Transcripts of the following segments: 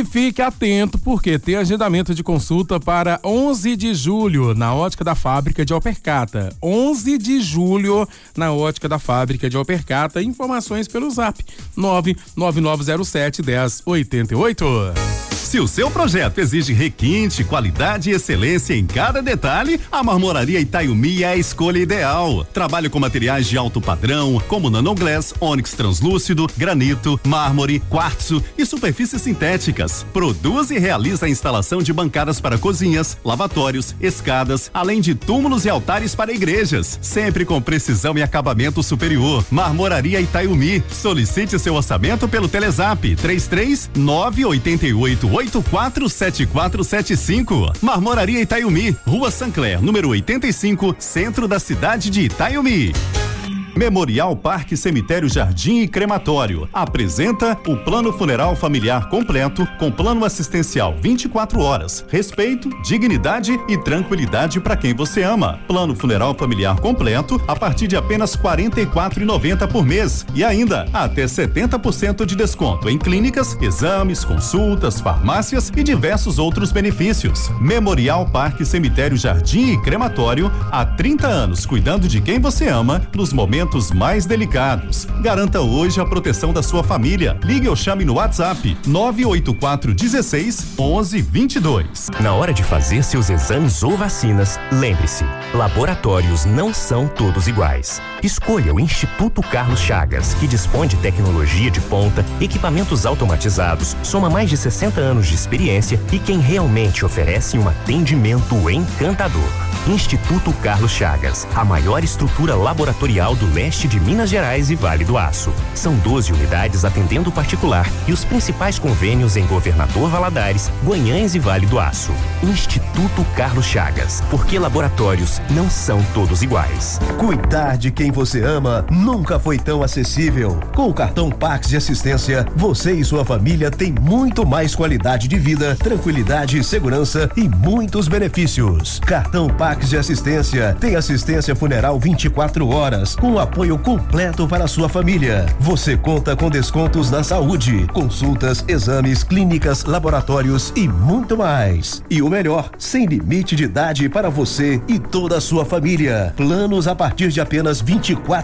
fique atento porque tem agendamento de consulta para 11 de julho na Ótica da Fábrica de Alpercata. 11 de julho na Ótica da Fábrica de Alpercata. Informações pelo Zap 99907-1088. Se o seu projeto exige requinte, qualidade e excelência em cada detalhe, a Marmoraria Itaiumi é a escolha ideal. Trabalho com materiais de alto padrão, como nanoglass, ônix translúcido, granito, mármore, quartzo e superfícies sintéticas. Produz e realiza a instalação de bancadas para cozinhas, lavatórios, escadas, além de túmulos e altares para igrejas, sempre com precisão e acabamento superior. Marmoraria Itaiumi. Solicite seu orçamento pelo Telezap 33988847475. Marmoraria Itaiumi, Rua Sancler, número 85, centro da cidade de Itaiumi. Memorial Parque Cemitério Jardim e Crematório apresenta o Plano Funeral Familiar completo com plano assistencial 24 horas, respeito, dignidade e tranquilidade para quem você ama. Plano Funeral Familiar completo a partir de apenas R$ 44,90 por mês e ainda até 70% de desconto em clínicas, exames, consultas, farmácias e diversos outros benefícios. Memorial Parque Cemitério Jardim e Crematório, há 30 anos cuidando de quem você ama nos momentos mais delicados. Garanta hoje a proteção da sua família. Ligue ou chame no WhatsApp 984 16 11 22. Na hora de fazer seus exames ou vacinas, lembre-se, laboratórios não são todos iguais. Escolha o Instituto Carlos Chagas, que dispõe de tecnologia de ponta, equipamentos automatizados, soma mais de 60 anos de experiência e quem realmente oferece um atendimento encantador. Instituto Carlos Chagas, a maior estrutura laboratorial do leste de Minas Gerais e Vale do Aço. São 12 unidades atendendo particular e os principais convênios em Governador Valadares, Guanhães e Vale do Aço. Instituto Carlos Chagas, porque laboratórios não são todos iguais. Cuidar de quem você ama nunca foi tão acessível. Com o cartão Pax de Assistência, você e sua família têm muito mais qualidade de vida, tranquilidade, segurança e muitos benefícios. Cartão Pax de Assistência tem assistência funeral 24 horas, com apoio completo para a sua família. Você conta com descontos na saúde, consultas, exames, clínicas, laboratórios e muito mais. E o melhor, sem limite de idade para você e toda a sua família. Planos a partir de apenas R$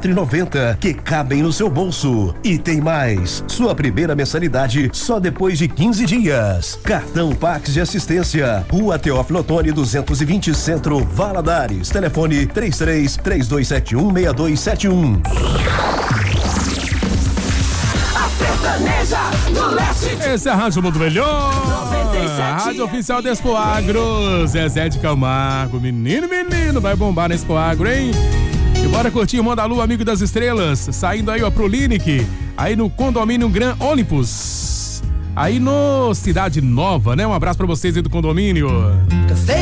24,90 que cabem no seu bolso. E tem mais, sua primeira mensalidade só depois de 15 dias. Cartão Pax de Assistência, Rua Teófilo Otoni 220, Centro, Valadares. Telefone 33-3271-6271. A Sertaneja do Leste. Esse é a Rádio Mundo Melhor. 97. Rádio Oficial da Expo Agro. Zezé de Camargo. Menino, vai bombar na Expo Agro, hein? E bora curtir o Manda Lua, Amigo das Estrelas. Saindo aí, ó, pro Linic. Aí no condomínio Gran Olympus. Aí no Cidade Nova, né? Um abraço pra vocês aí do condomínio.